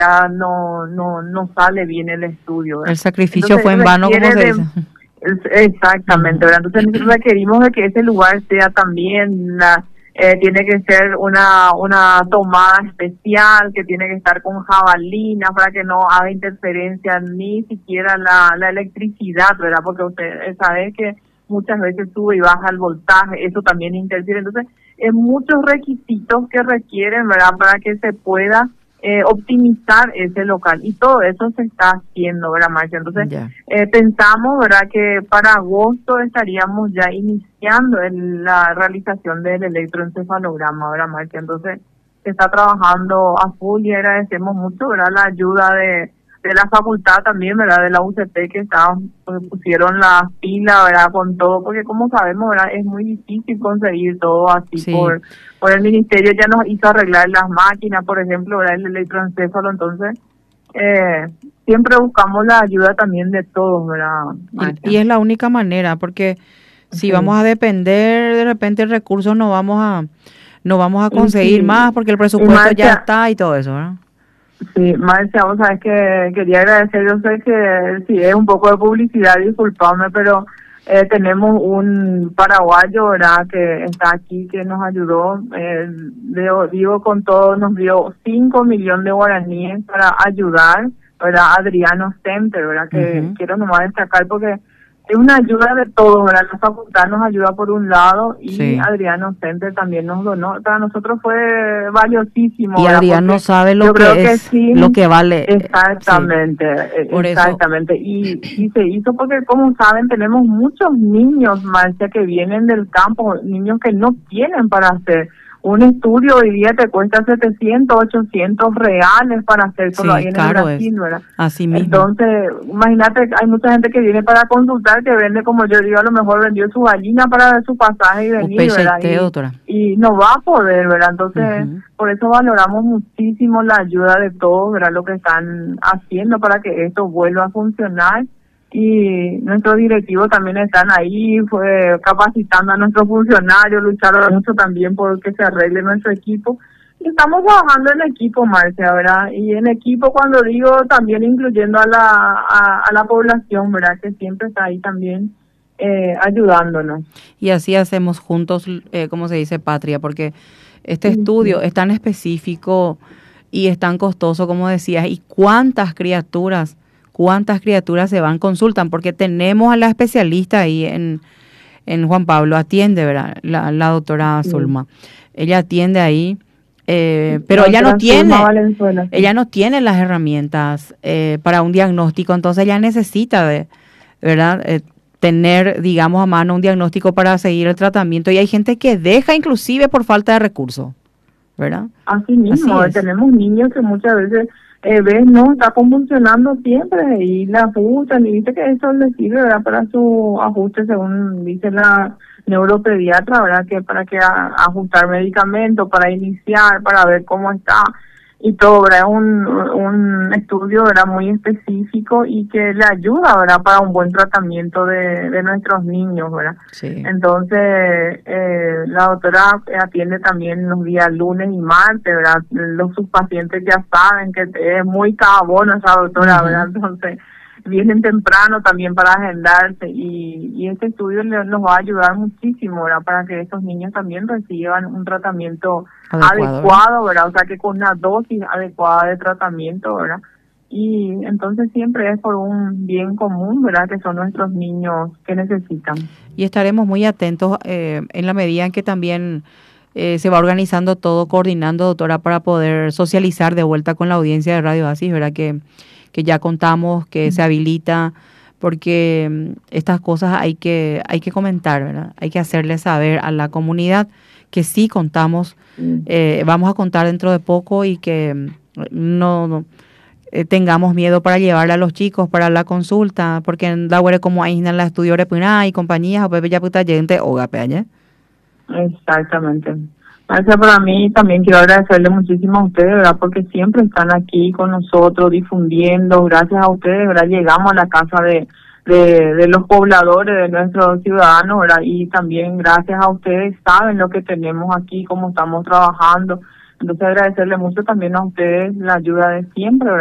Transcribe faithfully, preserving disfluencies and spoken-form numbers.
ya no, no, no sale bien el estudio, ¿verdad? El sacrificio Entonces, fue en vano, como se de, dice. exactamente, ¿verdad? Entonces nosotros requerimos de que ese lugar sea también, la, eh, tiene que ser una una tomada especial, que tiene que estar con jabalina para que no haga interferencia ni siquiera la, la electricidad, ¿verdad? Porque usted sabe que muchas veces sube y baja el voltaje, eso también interfiere. Entonces, es muchos requisitos que requieren, ¿verdad? Para que se pueda Eh, optimizar ese local, y todo eso se está haciendo, ¿verdad, Marcia? Entonces, Ya. eh, pensamos, ¿verdad?, que para agosto estaríamos ya iniciando el, la realización del electroencefalograma, ¿verdad, Marcia? Entonces, se está trabajando a full y agradecemos mucho, ¿verdad?, la ayuda de, de la facultad también, ¿verdad?, de la U C P, que estaban, pues, pusieron la pila, ¿verdad?, con todo, porque como sabemos, ¿verdad?, es muy difícil conseguir todo así. Sí. por por el ministerio ya nos hizo arreglar las máquinas, por ejemplo, ¿verdad?, el electroencéfalo. Entonces, eh, siempre buscamos la ayuda también de todos, ¿verdad, y, y es la única manera, porque si sí. vamos a depender de repente el recurso, no vamos a no vamos a conseguir sí. más, porque el presupuesto Marcia, ya está y todo eso, ¿verdad? Sí, Marcia, vos sabés que quería agradecer, yo sé que sí es un poco de publicidad, disculpame, pero eh, tenemos un paraguayo, ¿verdad?, que está aquí, que nos ayudó, eh, digo, digo con todo, nos dio cinco millones de guaraníes para ayudar, ¿verdad?, Adriano Center, ¿verdad?, que uh-huh. quiero nomás destacar porque es una ayuda de todos, ¿verdad? La facultad nos ayuda por un lado y sí. Adriano Center también nos donó. Para nosotros fue valiosísimo. Y Adriano sabe lo que es, que sí, lo que vale. Exactamente, sí. exactamente. Y, y se hizo porque, como saben, tenemos muchos niños, Marcia, que vienen del campo, niños que no tienen para hacer. Un estudio hoy día te cuesta setecientos, ochocientos reales para hacer solo sí, ahí en el Brasil, ¿verdad? Así mismo. Entonces, imagínate, hay mucha gente que viene para consultar, que vende, como yo digo, a lo mejor vendió su gallina para ver su pasaje y venir, ¿verdad? Y, doctora. y no va a poder, ¿verdad? Entonces, uh-huh. por eso valoramos muchísimo la ayuda de todos, ¿verdad? Lo que están haciendo para que esto vuelva a funcionar. Y nuestros directivos también están ahí, fue capacitando a nuestros funcionarios, lucharon mucho también por que se arregle nuestro equipo. Y estamos trabajando en equipo, Marcia, ¿verdad? Y en equipo, cuando digo, también incluyendo a la a, a la población, ¿verdad?, que siempre está ahí también eh, ayudándonos. Y así hacemos juntos, eh, como se dice, patria, porque este sí, estudio sí. es tan específico y es tan costoso, como decías, y cuántas criaturas cuántas criaturas se van, consultan, porque tenemos a la especialista ahí en, en Juan Pablo, atiende, ¿verdad? La, la doctora sí. Zulma. Ella atiende ahí, eh, pero ella no tiene, Valenzuela, sí. ella no tiene las herramientas eh, para un diagnóstico, entonces ella necesita, de, ¿verdad? Eh, tener, digamos, a mano un diagnóstico para seguir el tratamiento, y hay gente que deja inclusive por falta de recursos, ¿verdad? Así mismo, Así tenemos niños que muchas veces Eh, ves, no, está convulsionando siempre y la ajustan y dice que eso le sirve, ¿verdad?, para su ajuste, según dice la neuropediatra, ¿verdad?, que para que a, ajustar medicamentos, para iniciar, para ver cómo está y todo, ¿verdad? Un, un estudio, ¿verdad?, muy específico y que le ayuda, ¿verdad?, para un buen tratamiento de, de nuestros niños, ¿verdad? Sí. Entonces, eh, la doctora atiende también los días lunes y martes, ¿verdad? Los sus pacientes ya saben que es muy cabono esa doctora, uh-huh. ¿verdad? Entonces, vienen temprano también para agendarse y, y este estudio le, nos va a ayudar muchísimo, ¿verdad?, para que estos niños también reciban un tratamiento adecuado, adecuado, ¿verdad? O sea, que con una dosis adecuada de tratamiento, ¿verdad? Y entonces siempre es por un bien común, ¿verdad?, que son nuestros niños que necesitan. Y estaremos muy atentos eh, en la medida en que también eh, se va organizando todo, coordinando, doctora, para poder socializar de vuelta con la audiencia de Radio Oasis, ¿verdad?, que que ya contamos, que uh-huh. se habilita, porque estas cosas hay que hay que comentar, ¿verdad? Hay que hacerle saber a la comunidad que sí contamos, uh-huh. eh, vamos a contar dentro de poco y que no, no eh, tengamos miedo para llevarle a los chicos para la consulta, porque en la web como ahí en la estudio repuna y compañías o pepe ya puta gente o gape. Exactamente. Marcia, para mí también quiero agradecerle muchísimo a ustedes, ¿verdad?, porque siempre están aquí con nosotros difundiendo. Gracias a ustedes, ¿verdad?, llegamos a la casa de, de, de los pobladores, de nuestros ciudadanos, ¿verdad?, y también gracias a ustedes saben lo que tenemos aquí, cómo estamos trabajando. Entonces agradecerle mucho también a ustedes la ayuda de siempre,